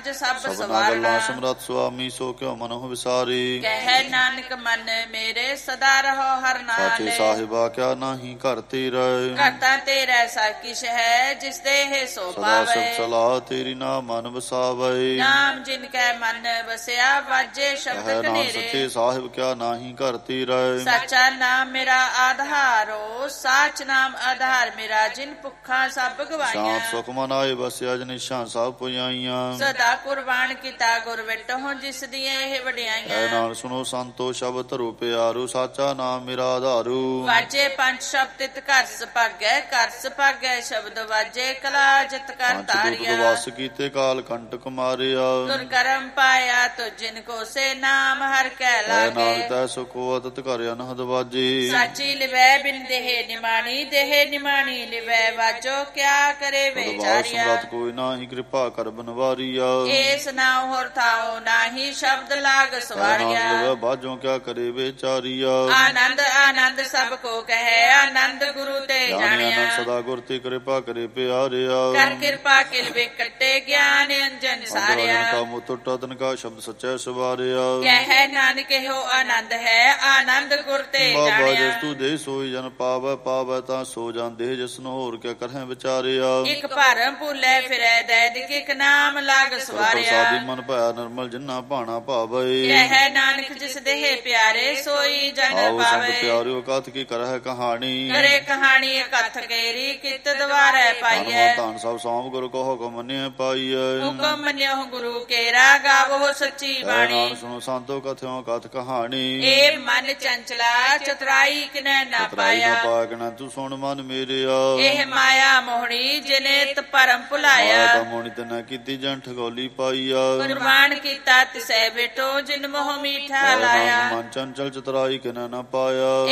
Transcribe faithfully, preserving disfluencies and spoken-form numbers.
ਕਾਰਜ ਸਭ ਸਭਨਾ ਸਵਾਰਨਾ। ਗੱਲਾਂ ਸਮਰੱਥ ਸੁਆਮੀ ਸੋ ਕਿਉ ਮਨਹੁ ਵਿਸਾਰੀ। ਕਹਿ ਨਾਨਕ ਮਨ ਮੇਰੇ ਸਦਾ ਰਹੋ ਹਰ ਸਾਚੇ ਨਾਲੇ। ਸਾਹਿਬਾ ਕਿਆ ਨਾਹੀ ਘਰ ਤੇਰਾ। ਕਰਤਾ ਤੇਰਾ ਸਭ ਕਿਛ ਹੈ ਜਿਸ ਦੇਹ ਸੋ ਸਦਾ ਸਿਫਤ ਪਾਵੇ। ਸਲਾਹ ਤੇਰੀ ਨਾਮ ਮਨ ਵਸਾਵੇ। ਨਾਮ ਜਿਨ ਕੈ ਮਨ ਵਸਿਆ ਵਾਜੇ ਸ਼ਬਦ ਕਹਿ ਨਾਮ ਕਨੇਰੇ। ਸੱਚੇ ਸਾਹਿਬ ਕਿਆ ਨਾਹੀ ਘਰ ਤੇਰਾ। ਸਾਚਾ ਨਾਮ ਮੇਰਾ ਆਧਾਰੋ ਸਾਚ ਨਾਮ ਆਧਾਰ ਮੇਰਾ ਜਿਨ ਭੁੱਖਾ ਸਭ ਸ਼ਾਂਤ ਗਵਾਈਆਂ। ਸੁਖ ਮਨ ਆਏ ਬਸਿਆ ਜਨਿਸ਼ਾਂ ਸਭ ਪੁਜਾਈਆਂ। ਸਦਾ ਕੁਰਬਾਨ ਕੀਤਾ ਗੁਰ ਵਿਟਹੁ ਜਿਸ ਦੀਆਂ ਇਹ ਐ ਵਡਿਆਈਆਂ। ਨਾਲ ਸੁਣੋ ਸੰਤੋ ਸ਼ਬਦ ਧਰੋ ਪਿਆਰੂ ਸਾਚਾ ਨਾਮ ਮੇਰਾ ਆਧਾਰੂ। ਵਾਜੇ ਪੰਜ ਸ਼ਬਦ ਤਿਤ ਘਰ ਸੁਭਾਗੈ ਘਰ ਸੁਭਾਗੈ ਸ਼ਬਦ ਵਾਜੇ ਕਲਾ ਜਿਤ ਕਰ ਪੰਜ ਦੁਖ ਤਾਰਿਆ। ਵਸ ਕੀਤੇ ਕਾਲ ਕੰਟਕ ਮਾਰਿਆ। ਤੁਰ ਕਰਮ ਪਾਇਆ ਤੁ ਜਿਨ ਕੋ ਸੇ ਨਾਮ ਹਰ ਕੈ ਐ ਨਾਲ ਲਾਗੇ। ਤੈ ਸੁਖੋ ਅਤਿ ਘਰ ਅਨਹਦ ਵਾਜੀ। ਸਾਚੀ ਲਿਵੈ ਬਿਨ ਦੇਹ ਨਿਮਾਣੀ ਦੇਹ ਨਿਮਾਣੀ ਲਿਵੈ ਵਾਜੋ ਕਿਆ ਕਰੇ ਦਰਬਾਰ ਵਿਚਾਰਿਆ। ਸਮਰੱਥ ਕੋਈ ਨਾਹੀ ਕਿਰਪਾ ਕਰ ਬਨਵਾਰੀਆ। ਏਸ ਨਾਉ ਹੋਰ ਥਾਉ ਨਾਹੀ ਸ਼ਬਦ ਲਾਗ ਐ ਸਵਾਰਿਆ। ਨਾਲ ਬਾਝੋਂ ਕਿਆ ਕਰੇ ਵਿਚਾਰੀਆ। ਆਨੰਦ ਆਨੰਦ ਸਭ ਕੋ ਕਹੈ ਆਨੰਦ ਗੁਰੂ ਤੇ ਗਿਆਨੀ ਆਨੰਦ ਜਾਣਿਆ। ਸਦਾ ਗੁਰ ਤੇ ਕਿਰਪਾ ਕਰੇ ਪਿਆਰਿਆ। ਕਰ ਕਿਰਪਾ ਕਿਲ ਵੇ ਕੱਟੇ ਗਿਆਨ ਅੰਜਨ ਸਾਰਿਆ। ਕਾ ਮੁੱਤ ਟਤਨ ਕਾ ਸ਼ਬਦ ਸੱਚੈ ਸਵਾਰਿਆ। ਕਹਿ ਨਾਨਕ ਇਹੋ ਆਨੰਦ ਹੈ ਆਨੰਦ ਗੁਰ ਤੇ ਬਾਬਾ ਜਾਣਿਆ। ਜਿਸ ਤੂੰ ਦੇ ਸੋਈ ਜਨ ਪਾਵੈ ਪਾਵੈ ਤਾਂ ਸੋ ਜਾਂਦੇ ਜਿਸਨੂੰ ਹੋਰ ਕਿਆ ਕਰਹਿ ਵਿਚਾਰਿਆ। ਇਕ ਭਰਮ ਭੁੱਲੇ ਫਿਰੈ ਦੈਦ ਇਕ ਨਾਮ ਲਾਗ ਸਵਾਰਿਆ। ਪ੍ਰਸਾਦੀ ਮਨ ਭਇਆ ਨਿਰਮਲ ਜਿਨਾ ਭਾਣਾ ਭਾਵੇ। ਕਹਿ ਨਾਨਕ ਜਿਸ ਦੇਹ ਪਿਆਰੇ ਸੋਈ ਜਨ ਆਓ ਸੰਗ ਪਾਵੇ। ਪਿਆਰਿਓ ਕਥ ਕੀ ਕਰਹਿ ਕਹਾਣੀ। ਕਰੇ ਕਹਾਣੀ ਕਥ ਕੇਰੀ ਕਿਤ ਦਵਾਰੈ ਪਾਈਐ। ਧੰਨ ਸਭ ਸੌਂਪ ਗੁਰੂ ਕੋ ਹੁਕਮ ਮੰਨਿਆ ਪਾਈਐ। ਹੁਕਮ ਮੰਨਿਓ ਗੁਰੂ ਕੇਰਾ ਗਾਵੋ ਸੱਚੀ ਐ ਬਾਣੀ। ਨਾਮ ਸੁਣੋ ਸੰਤੋ ਕਥਿਓ ਕਥ ਕਹਾਣੀ। ਏ ਮਨ ਚੰਚਲਾ ਚਤੁਰਾਈ ਕਿਨੈ ਨਾ ਤਰਾਈ ਨਾ ਪਾਇਆ। ਪਾਗਣਾ ਤੂੰ ਸੁਣ ਮਨ ਮੇਰਿਆ। ਇਹ ਮਾਇਆ ਮੋਹਣੀ ਜਿਨੇ ਤ ਭਰਮ ਮਾਇਆ ਭੁਲਾਇਆ। ਤਾਂ ਮੋਣੀ ਤੇ ਨਾ ਕੀਤੀ ਜਨ ਠਗੋਲੀ ਪਾਈਆ। ਕੁਰਬਾਨ ਕੀਤਾ ਤਿਸੈ ਬੇਟੋ ਜਿਨ ਮੋਹ ਮੀਠਾ ਐ ਲਾਇਆ। ਨਾਮ ਮਨ ਚੰਚਲ ਚਤਰਾਈ ਕਿਨਾ ਨਾ ਪਾਇਆ।